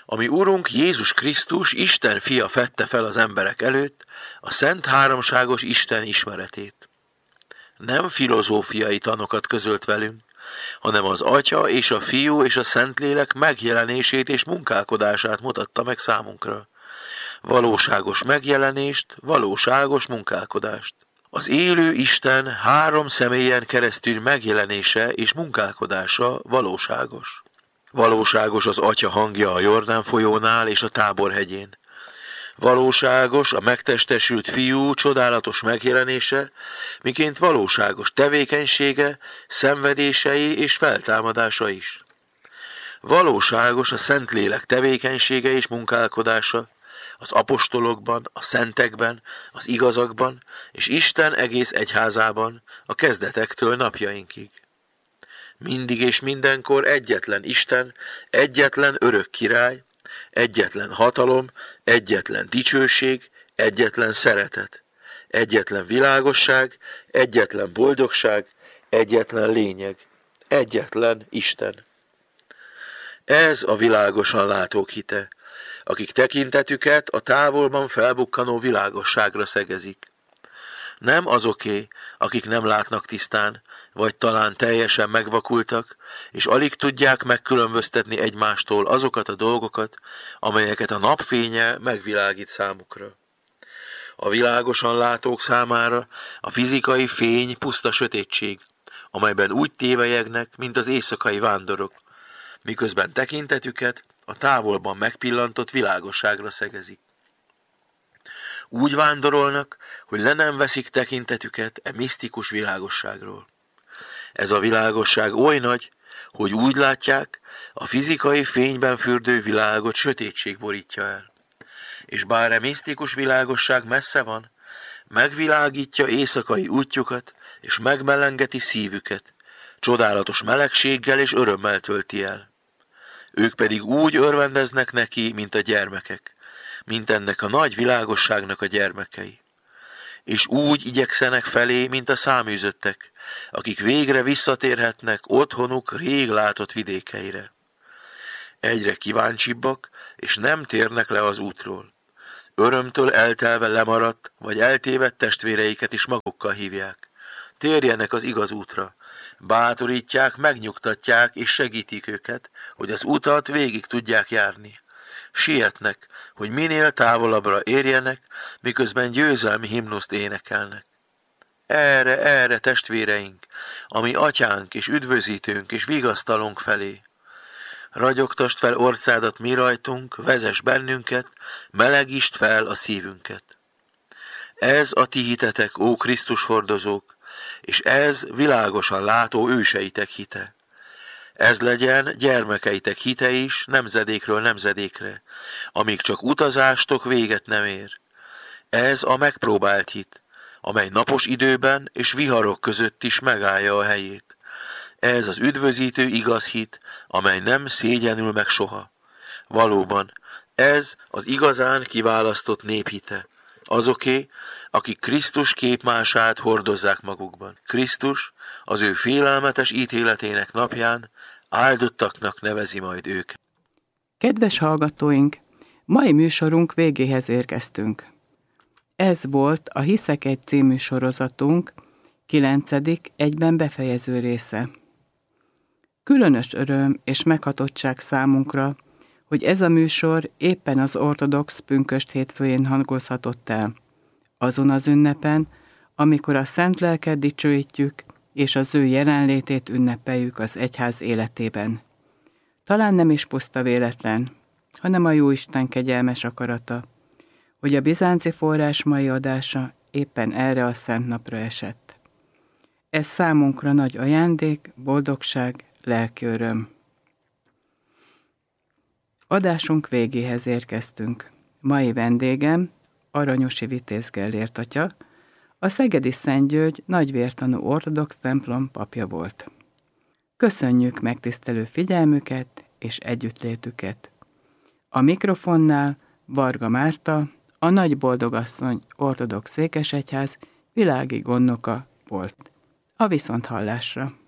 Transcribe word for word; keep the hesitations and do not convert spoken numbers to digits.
Ami Urunk Jézus Krisztus, Isten fia fedte fel az emberek előtt, a szent háromságos Isten ismeretét. Nem filozófiai tanokat közölt velünk, hanem az Atya és a Fiú és a Szentlélek megjelenését és munkálkodását mutatta meg számunkra. Valóságos megjelenést, valóságos munkálkodást. Az élő Isten három személyen keresztül megjelenése és munkálkodása valóságos. Valóságos az Atya hangja a Jordán folyónál és a Tábor hegyén. Valóságos a megtestesült Fiú csodálatos megjelenése, miként valóságos tevékenysége, szenvedései és feltámadása is. Valóságos a Szentlélek tevékenysége és munkálkodása, az apostolokban, a szentekben, az igazakban, és Isten egész egyházában, a kezdetektől napjainkig. Mindig és mindenkor egyetlen Isten, egyetlen örök király, egyetlen hatalom, egyetlen dicsőség, egyetlen szeretet, egyetlen világosság, egyetlen boldogság, egyetlen lényeg, egyetlen Isten. Ez a világosan látók hite, akik tekintetüket a távolban felbukkanó világosságra szegezik. Nem azoké, akik nem látnak tisztán, vagy talán teljesen megvakultak, és alig tudják megkülönböztetni egymástól azokat a dolgokat, amelyeket a napfénye megvilágít számukra. A világosan látók számára a fizikai fény puszta sötétség, amelyben úgy tévelyegnek, mint az éjszakai vándorok, miközben tekintetüket a távolban megpillantott világosságra szegezik. Úgy vándorolnak, hogy le nem veszik tekintetüket e misztikus világosságról. Ez a világosság oly nagy, hogy úgy látják, a fizikai fényben fürdő világot sötétség borítja el. És bár e misztikus világosság messze van, megvilágítja éjszakai útjukat, és megmelengeti szívüket, csodálatos melegséggel és örömmel tölti el. Ők pedig úgy örvendeznek neki, mint a gyermekek, mint ennek a nagy világosságnak a gyermekei. És úgy igyekszenek felé, mint a száműzöttek, akik végre visszatérhetnek otthonuk rég látott vidékeire. Egyre kíváncsibbak, és nem térnek le az útról. Örömtől eltelve lemaradt, vagy eltévedt testvéreiket is magukkal hívják. Térjenek az igaz útra. Bátorítják, megnyugtatják és segítik őket, hogy az utat végig tudják járni. Sietnek, hogy minél távolabbra érjenek, miközben győzelmi himnuszt énekelnek. Erre, erre, testvéreink, ami atyánk és üdvözítőnk és vigasztalunk felé. Ragyogtasd fel orcádat mi rajtunk, vezess bennünket, melegítsd fel a szívünket. Ez a ti hitetek, ó Krisztus hordozók, és ez világosan látó őseitek hite. Ez legyen gyermekeitek hite is nemzedékről nemzedékre, amíg csak utazástok véget nem ér. Ez a megpróbált hit, amely napos időben és viharok között is megállja a helyét. Ez az üdvözítő igaz hit, amely nem szégyenül meg soha. Valóban, ez az igazán kiválasztott néphite. Azoké, akik Krisztus képmását hordozzák magukban. Krisztus az ő félelmetes ítéletének napján áldottaknak nevezi majd őket. Kedves hallgatóink, mai műsorunk végéhez érkeztünk. Ez volt a Hiszek egy című sorozatunk kilencedik egyben befejező része. Különös öröm és meghatottság számunkra, hogy ez a műsor éppen az ortodox pünkösd hétfőjén hangozhatott el, azon az ünnepen, amikor a Szent Lelket dicsőítjük, és az ő jelenlétét ünnepeljük az egyház életében. Talán nem is puszta véletlen, hanem a Jóisten kegyelmes akarata, hogy a bizánci forrás mai adása éppen erre a szent napra esett. Ez számunkra nagy ajándék, boldogság, lelki öröm. Adásunk végéhez érkeztünk. Mai vendégem Aranyosi Vitéz Gellért atya, a szegedi Szent György nagyvértanú ortodox templom papja volt. Köszönjük megtisztelő figyelmüket és együttlétüket. A mikrofonnál Varga Márta, a Nagyboldogasszony ortodox székesegyház világi gondnoka volt. A viszonthallásra!